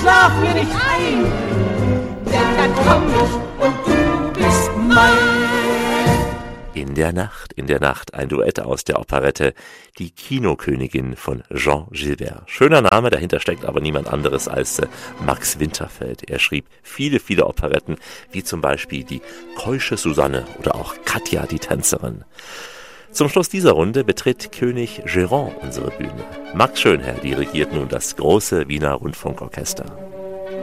schlaf mir nicht ein, denn dann komm ich und du bist mein. In der Nacht, ein Duett aus der Operette Die Kinokönigin von Jean Gilbert. Schöner Name, dahinter steckt aber niemand anderes als Max Winterfeld. Er schrieb viele, viele Operetten, wie zum Beispiel die Keusche Susanne oder auch Katja die Tänzerin. Zum Schluss dieser Runde betritt König Géron unsere Bühne. Max Schönherr dirigiert nun das große Wiener Rundfunkorchester.